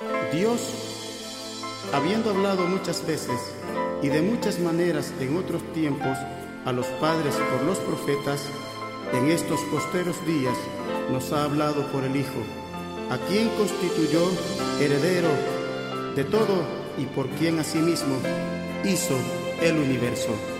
Dios, habiendo hablado muchas veces y de muchas maneras en otros tiempos a los padres por los profetas, en estos posteros días nos ha hablado por el Hijo, a quien constituyó heredero de todo y por quien asimismo hizo el universo.